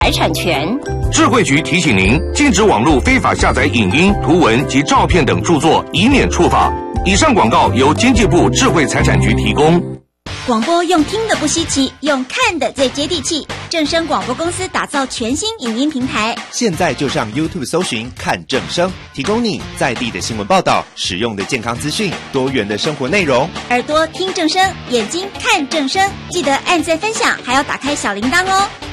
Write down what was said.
财产权。 智慧局提醒您，禁止网络非法下载影音、图文及照片等著作，以免处罚。以上广告由经济部智慧财产局提供。 广播用听的不稀奇，用看的最接地气。正声广播公司打造全新影音平台， 现在就上 YouTube 搜寻看正声，提供你在地的新闻报道、实用的健康资讯、多元的生活内容。 耳朵听正声，眼睛看正声，记得按赞分享，还要打开小铃铛哦。